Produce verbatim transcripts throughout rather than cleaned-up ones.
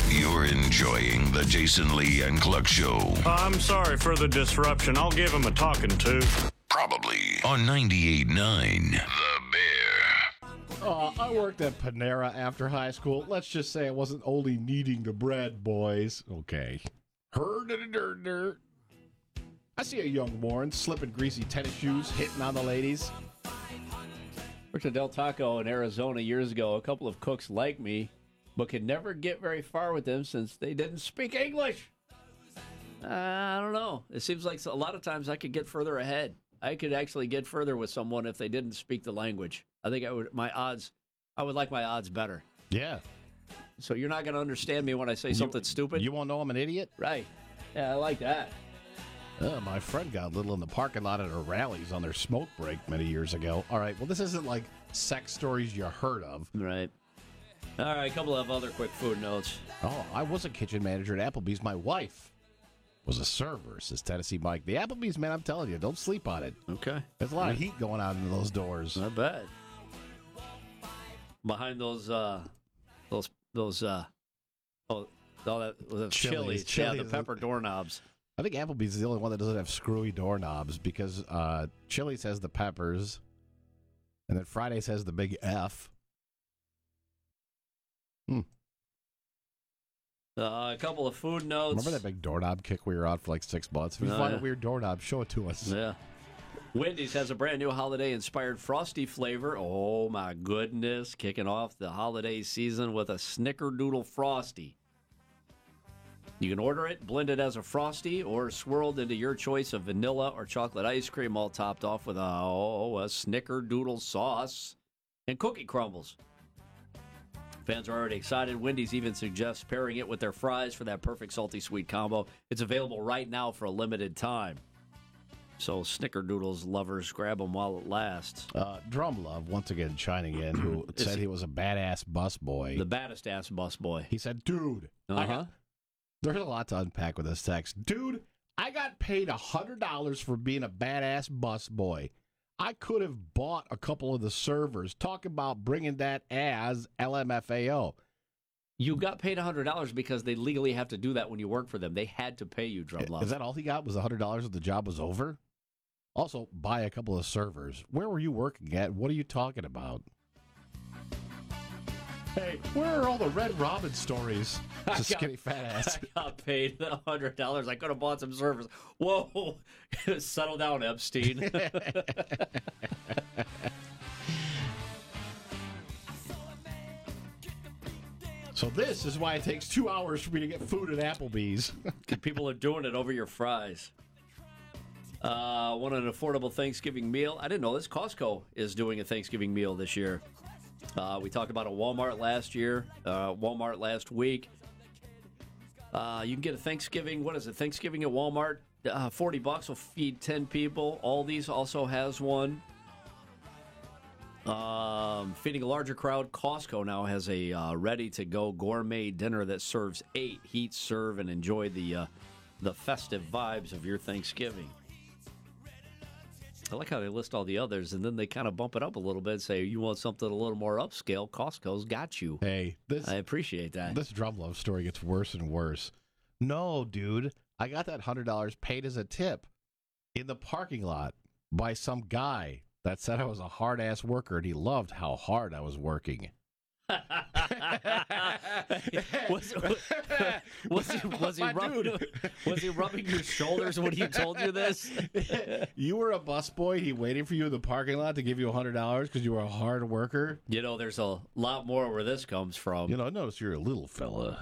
You're enjoying the Jason Lee and Cluck Show. I'm sorry for the disruption. I'll give him a talking to. Probably on ninety-eight point nine The Bear. Uh, I worked at Panera after high school. Let's just say I wasn't only kneading the bread, boys. Okay. Her-der-der-der. I see a young Warren slipping greasy tennis shoes, hitting on the ladies. Worked at Del Taco in Arizona years ago. A couple of cooks like me, but could never get very far with them since they didn't speak English. Uh, I don't know. It seems like a lot of times I could get further ahead. I could actually get further with someone if they didn't speak the language. I think I would. My odds, I would like my odds better. Yeah. So you're not going to understand me when I say You- something stupid? You won't know I'm an idiot? Right. Yeah, I like that. Uh, my friend got little in the parking lot at her rallies on their smoke break many years ago. All right, well, this isn't like sex stories you heard of. Right. All right, a couple of other quick food notes. Oh, I was a kitchen manager at Applebee's. My wife was a server, says Tennessee Mike. The Applebee's, man, I'm telling you, don't sleep on it. Okay. There's a lot of heat going on in those doors. Not bad. Behind those, uh, those, those, uh, oh, all that, the Chili's, chilies, yeah, the Chili's. pepper doorknobs. I think Applebee's is the only one that doesn't have screwy doorknobs because uh, Chili's has the peppers, and then Fridays has the big F. Hmm. Uh, a couple of food notes. Remember that big doorknob kick we were on for like six months? If you Oh, find yeah. a weird doorknob, show it to us. Yeah. Wendy's has a brand new holiday-inspired Frosty flavor. Oh, my goodness. Kicking off the holiday season with a Snickerdoodle Frosty. You can order it, blend it as a Frosty, or swirled into your choice of vanilla or chocolate ice cream, all topped off with a, oh, a Snickerdoodle sauce and cookie crumbles. Fans are already excited. Wendy's even suggests pairing it with their fries for that perfect salty sweet combo. It's available right now for a limited time. So Snickerdoodles lovers, grab them while it lasts. Uh, Drum Love, once again chiming in, who Is said he- he was a badass busboy. The baddest ass bus boy. He said, dude, I Uh-huh. got- there's a lot to unpack with this text. Dude, I got paid one hundred dollars for being a badass busboy. I could have bought a couple of the servers. Talk about bringing that as L M F A O. You got paid one hundred dollars because they legally have to do that when you work for them. They had to pay you, Drum Love. Is that all he got was one hundred dollars when the job was over? Also, buy a couple of servers. Where were you working at? What are you talking about? Hey, where are all the Red Robin stories? Just got- skinny fat ass. I got paid one hundred dollars. I could have bought some servers. Whoa. Settle down, Epstein. So this is why it takes two hours for me to get food at Applebee's. People are doing it over your fries. Uh, want an affordable Thanksgiving meal? I didn't know this. Costco is doing a Thanksgiving meal this year. Uh, we talked about a Walmart last year, uh, Walmart last week. Uh, you can get a Thanksgiving, what is it, Thanksgiving at Walmart, uh, forty bucks will feed ten people. Aldi's also has one. Um, feeding a larger crowd, Costco now has a uh, ready-to-go gourmet dinner that serves eight. Heat, serve, and enjoy the uh, the festive vibes of your Thanksgiving. I like how they list all the others, and then they kind of bump it up a little bit and say, you want something a little more upscale, Costco's got you. Hey, this I appreciate that. this Drum Love story gets worse and worse. No, dude, I got that one hundred dollars paid as a tip in the parking lot by some guy that said I was a hard-ass worker, and he loved how hard I was working. was, was, he, was, he My rubbing, dude. was he rubbing your shoulders when he told you this? You were a busboy. He waited for you in the parking lot to give you one hundred dollars because you were a hard worker. You know, there's a lot more where this comes from. You know, I noticed you're a little fella.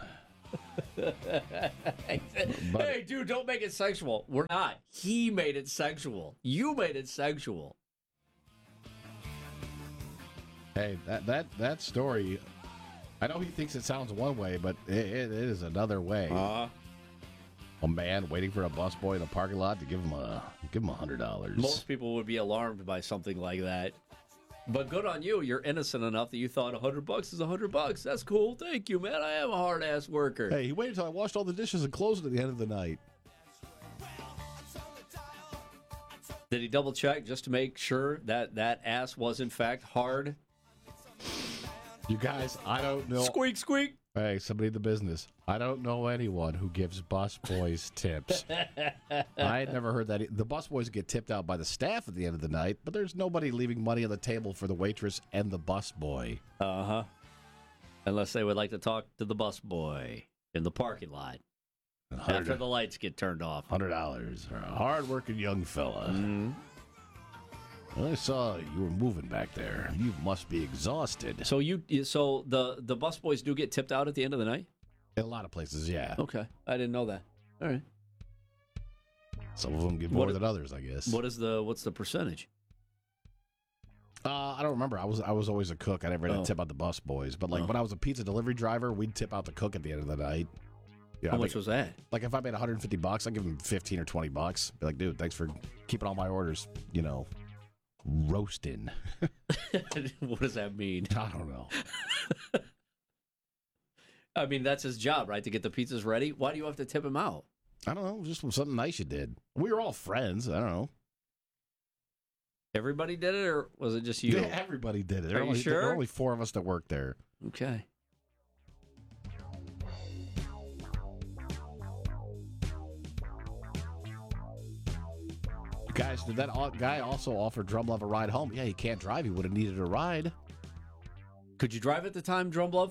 Hey, dude, don't make it sexual. We're not. He made it sexual. You made it sexual. Hey, that that that story, I know he thinks it sounds one way, but it, it is another way. Uh, A man waiting for a busboy in a parking lot to give him a give him a hundred dollars. most people would be alarmed by something like that. But good on you. You're innocent enough that you thought a hundred bucks is a hundred bucks. That's cool. Thank you, man. I am a hard ass worker. Hey, he waited until I washed all the dishes and closed at the end of the night. Did he double check just to make sure that that ass was in fact hard? You guys, I don't know. Squeak, squeak. Hey, somebody in the business. I don't know anyone who gives bus boys tips. I had never heard that. The bus boys get tipped out by the staff at the end of the night, but there's nobody leaving money on the table for the waitress and the bus boy. Uh-huh. Unless they would like to talk to the bus boy in the parking lot after the lights get turned off. one hundred dollars for a hard-working young fella. Mm-hmm. I saw you were moving back there. You must be exhausted. So you, so the the bus boys do get tipped out at the end of the night? In a lot of places, yeah. Okay, I didn't know that. All right. Some of them get more What- than others, I guess. What is the what's the percentage? Uh, I don't remember. I was I was always a cook. I never had Oh. to tip out the bus boys. But like Oh. when I was a pizza delivery driver, we'd tip out the cook at the end of the night. Yeah, How I much mean, was that? like if I made one hundred fifty bucks, I'd give him fifteen or twenty bucks. Be like, dude, thanks for keeping all my orders, you know, roasting. What does that mean? I don't know. I mean, that's his job, right? To get the pizzas ready. Why do you have to tip him out? I don't know. Just something nice you did. We were all friends. I don't know. Everybody did it, or was it just you? Yeah, everybody did it. There Are were you only, sure? There were only four of us that worked there. Okay. Guys, did that al- guy also offer Drumlove a ride home? Yeah, he can't drive. He would have needed a ride. Could you drive at the time, Drumlove?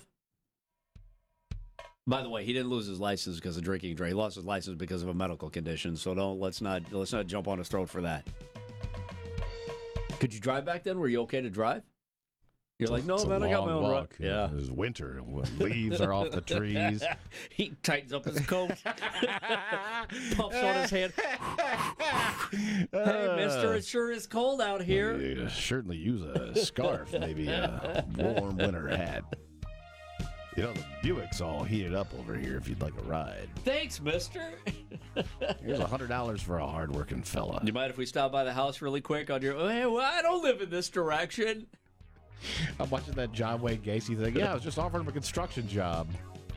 By the way, he didn't lose his license because of drinking and driving. He lost his license because of a medical condition. So don't let's not let's not jump on his throat for that. Could you drive back then? Were you okay to drive? You're like, no, It's a man, I got my long own walk. ride. Yeah. It's winter. Leaves are off the trees. He tightens up his coat, puffs on his hand. Hey, mister, it sure is cold out here. You certainly use a scarf, maybe a warm winter hat. You know, the Buick's all heated up over here if you'd like a ride. Thanks, mister. Here's one hundred dollars for a hard-working fella. Do you mind if we stop by the house really quick on your, hey, well, I don't live in this direction. I'm watching that John Wayne Gacy thing. Yeah, I was just offering him a construction job.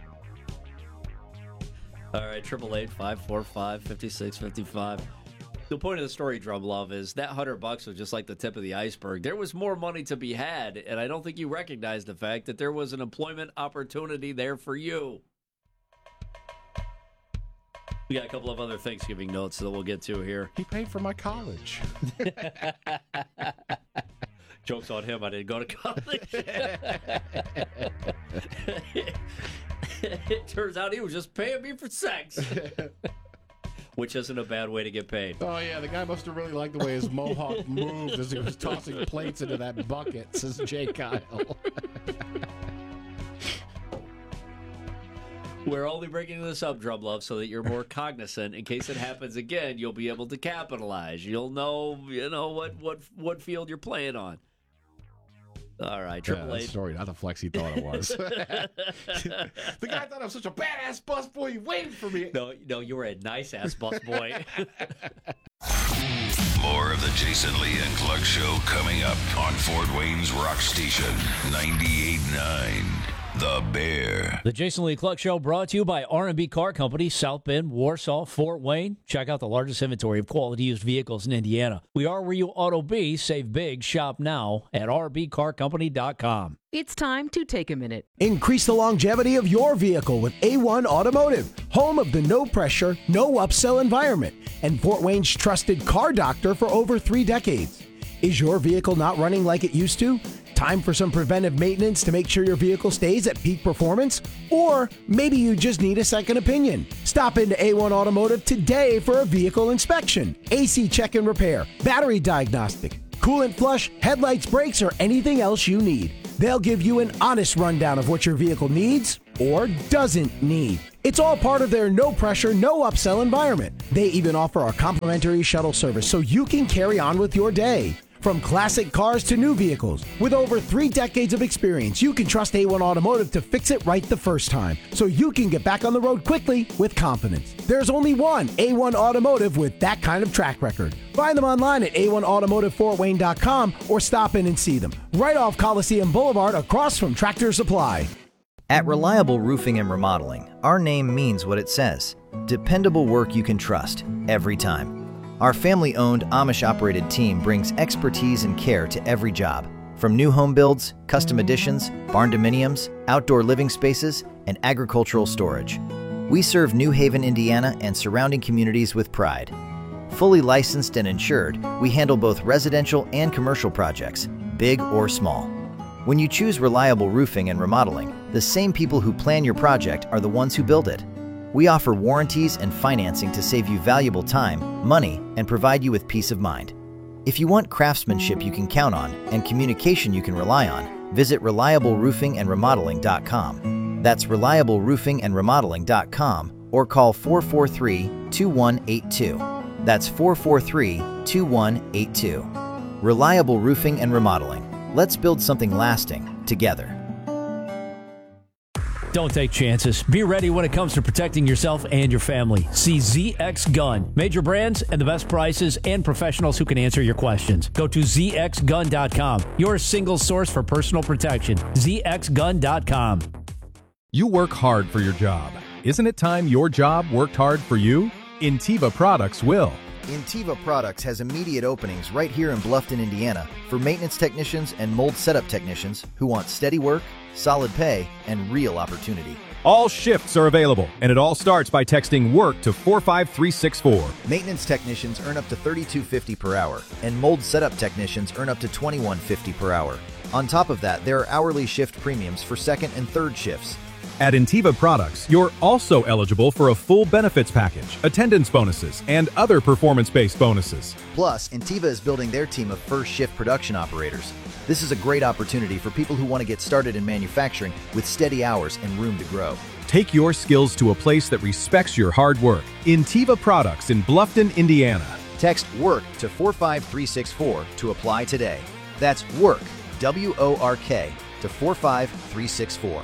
All right, triple eight five four five fifty six fifty five. The point of the story, Drumlove, is that hundred bucks was just like the tip of the iceberg. There was more money to be had, and I don't think you recognize the fact that there was an employment opportunity there for you. We got a couple of other Thanksgiving notes that we'll get to here. He paid for my college. Joke's on him. I didn't go to college. It turns out he was just paying me for sex. Which isn't a bad way to get paid. Oh, yeah, the guy must have really liked the way his mohawk moved as he was tossing plates into that bucket, says Jay Kyle. We're only bringing this up, Drumlove, so that you're more cognizant. In case it happens again, you'll be able to capitalize. You'll know, you know what what what field you're playing on. All right, Yeah, triple that eight. story, not the flex he thought it was. The guy thought I was such a badass busboy. He waited for me. No, no, you were a nice ass bus boy. More of the Jason Lee and Clark Show coming up on Fort Wayne's Rock Station ninety-eight point nine. The Bear. The Jason Lee Cluck Show brought to you by R and B Car Company, South Bend, Warsaw, Fort Wayne. Check out the largest inventory of quality used vehicles in Indiana. We are where you ought to be. Save big. Shop now at r b car company dot com. It's time to take a minute. Increase the longevity of your vehicle with A one Automotive, home of the no-pressure, no-upsell environment, and Fort Wayne's trusted car doctor for over three decades. Is your vehicle not running like it used to? Time for some preventive maintenance to make sure your vehicle stays at peak performance? Or maybe you just need a second opinion. Stop into A one Automotive today for a vehicle inspection, A C check and repair, battery diagnostic, coolant flush, headlights, brakes, or anything else you need. They'll give you an honest rundown of what your vehicle needs or doesn't need. It's all part of their no-pressure, no-upsell environment. They even offer a complimentary shuttle service so you can carry on with your day. From classic cars to new vehicles, with over three decades of experience, you can trust A one Automotive to fix it right the first time, so you can get back on the road quickly with confidence. There's only one A one Automotive with that kind of track record. Find them online at a one automotive fort wayne dot com or stop in and see them right off Coliseum Boulevard across from Tractor Supply. At Reliable Roofing and Remodeling, our name means what it says. Dependable work you can trust, every time. Our family-owned, Amish-operated team brings expertise and care to every job. From new home builds, custom additions, barn dominiums, outdoor living spaces, and agricultural storage. We serve New Haven, Indiana and surrounding communities with pride. Fully licensed and insured, we handle both residential and commercial projects, big or small. When you choose Reliable Roofing and Remodeling, the same people who plan your project are the ones who build it. We offer warranties and financing to save you valuable time, money, and provide you with peace of mind. If you want craftsmanship you can count on and communication you can rely on, visit reliable roofing and remodeling dot com. That's reliable roofing and remodeling dot com or call four four three, two one eight two. That's four four three, two one eight two. Reliable Roofing and Remodeling. Let's build something lasting together. Don't take chances. Be ready when it comes to protecting yourself and your family. See Z X Gun. Major brands and the best prices and professionals who can answer your questions. Go to Z X gun dot com. Your single source for personal protection. Z X gun dot com. You work hard for your job. Isn't it time your job worked hard for you? Intiva Products will. Intiva Products has immediate openings right here in Bluffton, Indiana for maintenance technicians and mold setup technicians who want steady work, solid pay, and real opportunity. All shifts are available, and it all starts by texting WORK to four five three six four. Maintenance technicians earn up to thirty-two fifty per hour, and mold setup technicians earn up to twenty-one fifty per hour. On top of that, there are hourly shift premiums for second and third shifts. At Intiva Products, you're also eligible for a full benefits package, attendance bonuses, and other performance-based bonuses. Plus, Intiva is building their team of first shift production operators. This is a great opportunity for people who want to get started in manufacturing with steady hours and room to grow. Take your skills to a place that respects your hard work. Intiva Products in Bluffton, Indiana. Text WORK to four five three six four to apply today. That's WORK, W O R K, to four five three six four.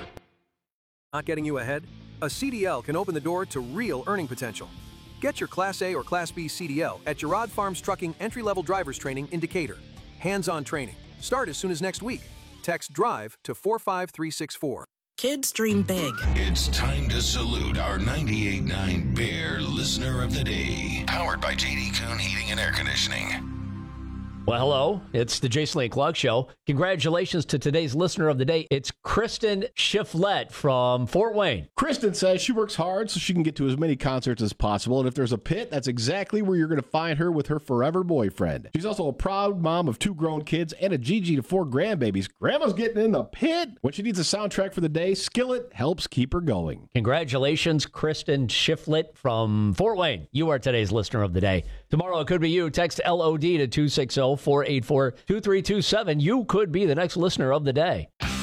Not getting you ahead? A C D L can open the door to real earning potential. Get your Class A or Class B C D L at Gerard Farms Trucking Entry-Level Drivers Training in Decatur. Hands-on training. Start as soon as next week. Text DRIVE to four five three six four. Kids dream big. It's time to salute our ninety-eight point nine Bear Listener of the Day. Powered by J D Kuhn Heating and Air Conditioning. Well, hello. It's the Jason Lee Clark Show. Congratulations to today's listener of the day. It's Kristen Shiflett from Fort Wayne. Kristen says she works hard so she can get to as many concerts as possible. And if there's a pit, that's exactly where you're going to find her with her forever boyfriend. She's also a proud mom of two grown kids and a Gigi to four grandbabies. Grandma's getting in the pit. When she needs a soundtrack for the day, Skillet helps keep her going. Congratulations, Kristen Shiflett from Fort Wayne. You are today's listener of the day. Tomorrow it could be you. Text L O D to two six zero, four eight four, two three two seven. You could be the next listener of the day.